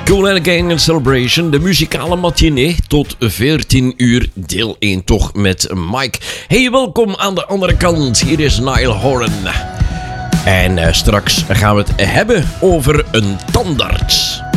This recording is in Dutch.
Cool and Gang Celebration, de muzikale matinee tot 14 uur, deel 1 toch met Mike. Hey, welkom aan de andere kant. Hier is Niall Horan. En straks gaan we het hebben over een tandarts.